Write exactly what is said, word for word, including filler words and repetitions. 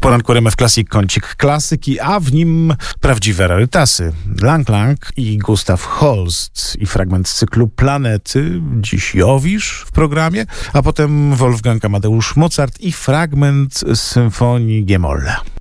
poranku R M F Classic kącik klasyki, a w nim prawdziwe rarytasy. Lang Lang i Gustav Holst i fragment z cyklu Planety, dziś Jowisz w programie, a potem Wolfgang Amadeusz Mozart i fragment z symfonii G-molla.